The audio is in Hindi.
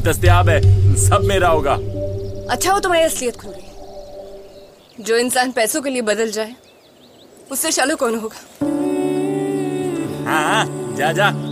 दस्तयाब है, सब मेरा होगा। अच्छा, वो तुम्हारी असलियत खुल गई। जो इंसान पैसों के लिए बदल जाए उससे चालू कौन होगा? हाँ, जा जा।